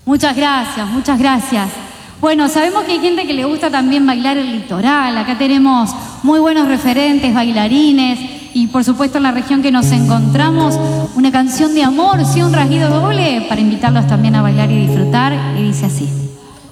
Muchas gracias, muchas gracias. Bueno, sabemos que hay gente que le gusta también bailar el litoral. Acá tenemos muy buenos referentes, bailarines, y por supuesto en la región que nos encontramos, una canción de amor, sí, un rasguido doble, para invitarlos también a bailar y disfrutar, y dice así.